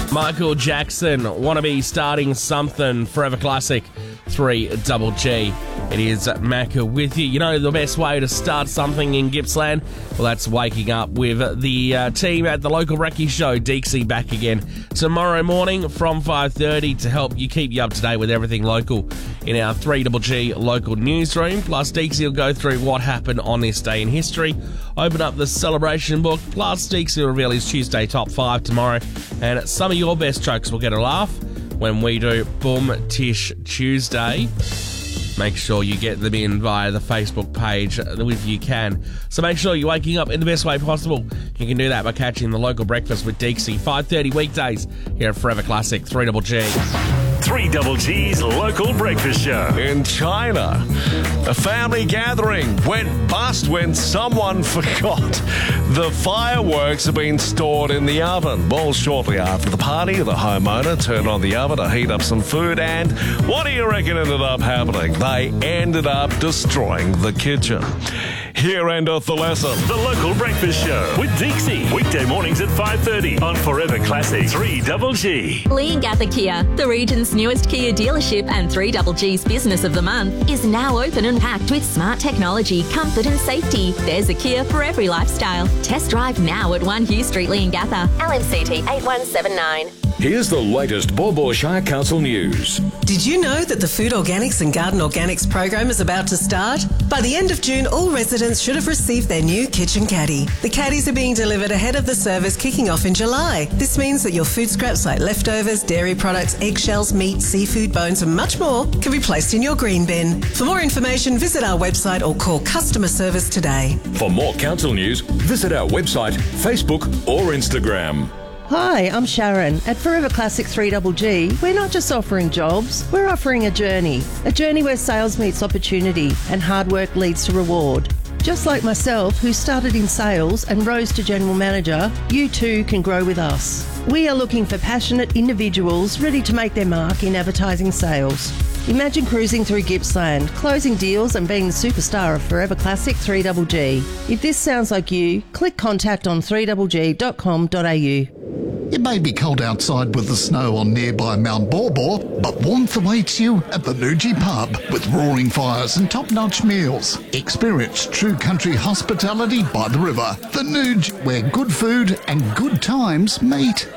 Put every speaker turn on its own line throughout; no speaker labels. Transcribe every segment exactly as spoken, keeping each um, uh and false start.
Michael Jackson, Wanna Be Starting Something, Forever Classic, three double G. It is Macca with you. You know the best way to start something in Gippsland? Well, that's waking up with the uh, team at the local Recce show. Deeksy back again tomorrow morning from five thirty to help you keep you up to date with everything local in our three double G local newsroom. Plus, Deeksy will go through what happened on this day in history, open up the celebration book, plus Deeksy will reveal his Tuesday top five tomorrow, and some of your best jokes will get a laugh when we do Boom Tish Tuesday. Make sure you get them in via the Facebook page if you can. So make sure you're waking up in the best way possible. You can do that by catching the local breakfast with Deeksy, five thirty weekdays here at Forever Classic, three double G.
three double G's local breakfast show.
In China, a family gathering went bust when someone forgot the fireworks had been stored in the oven. Well, shortly after the party, the homeowner turned on the oven to heat up some food, and what do you reckon ended up happening? They ended up destroying the kitchen. Here endeth the lesson.
The local breakfast show with Deeksy. Weekday mornings at five thirty on Forever Classic three double G.
Leongatha Kia, the region's newest Kia dealership and three double G's business of the month, is now open and packed with smart technology, comfort and safety. There's a Kia for every lifestyle. Test drive now at one Hugh Street, Leongatha. L M C T eight one seven nine.
Here's the latest Baw Baw Shire Council news.
Did you know that the Food Organics and Garden Organics program is about to start? By the end of June, all residents should have received their new kitchen caddy. The caddies are being delivered ahead of the service kicking off in July. This means that your food scraps like leftovers, dairy products, eggshells, meat, seafood, bones and much more can be placed in your green bin. For more information, visit our website or call customer service today.
For more council news, visit our website, Facebook or Instagram.
Hi, I'm Sharon. At Forever Classic three double G, we're not just offering jobs, we're offering a journey. A journey where sales meets opportunity and hard work leads to reward. Just like myself, who started in sales and rose to general manager, you too can grow with us. We are looking for passionate individuals ready to make their mark in advertising sales. Imagine cruising through Gippsland, closing deals and being the superstar of Forever Classic three double G. If this sounds like you, click contact on three double g dot com dot a u.
It may be cold outside with the snow on nearby Mount Baw Baw, but warmth awaits you at the Nuji Pub with roaring fires and top-notch meals. Experience true country hospitality by the river. The Nuge, where good food and good times meet.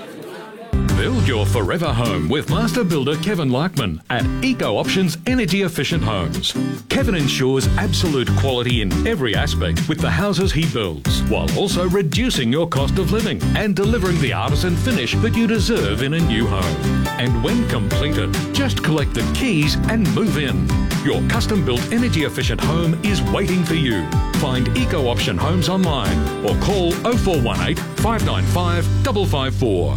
Build your forever home with master builder Kevin Larkman at Eco Options Energy Efficient Homes. Kevin ensures absolute quality in every aspect with the houses he builds, while also reducing your cost of living and delivering the artisan finish that you deserve in a new home. And when completed, just collect the keys and move in. Your custom-built energy efficient home is waiting for you. Find Eco Option Homes online or call oh four one eight, five nine five, five five four.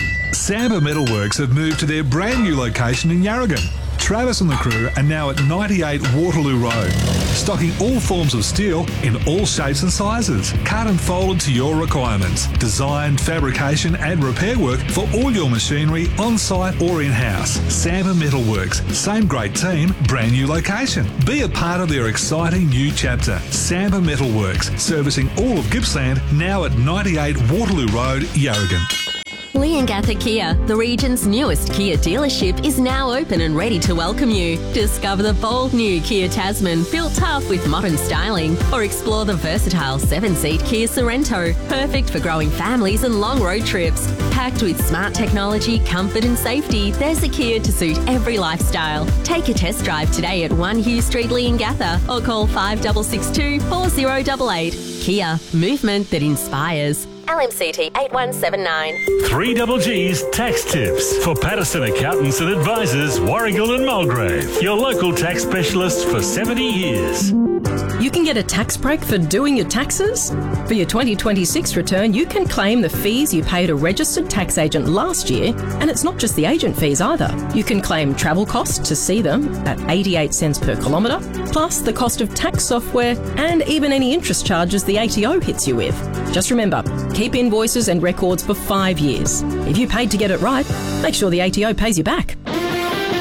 Samba Metalworks have moved to their brand new location in Yarragon. Travis and the crew are now at ninety-eight Waterloo Road, stocking all forms of steel in all shapes and sizes, cut and folded to your requirements. Design, fabrication and repair work for all your machinery on-site or in-house. Samba Metalworks, same great team, brand new location. Be a part of their exciting new chapter. Samba Metalworks, servicing all of Gippsland, now at ninety-eight Waterloo Road, Yarragon.
Leongatha Kia, the region's newest Kia dealership, is now open and ready to welcome you. Discover the bold new Kia Tasman, built tough with modern styling, or explore the versatile seven-seat Kia Sorrento, perfect for growing families and long road trips. Packed with smart technology, comfort and safety, there's a Kia to suit every lifestyle. Take a test drive today at one Hugh Street, Leongatha, or call five six six two, four zero eight eight. Kia, movement that inspires. L M C T eight one seven nine.
three double G's tax tips for Patterson Accountants and Advisors, Warragul and Mulgrave. Your local tax specialist for seventy years.
You can get a tax break for doing your taxes. For your twenty twenty-six return, you can claim the fees you paid a registered tax agent last year, and it's not just the agent fees either. You can claim travel costs to see them at eighty-eight cents per kilometre, plus the cost of tax software and even any interest charges the A T O hits you with. Just remember, keep invoices and records for five years. If you paid to get it right, make sure the A T O pays you back.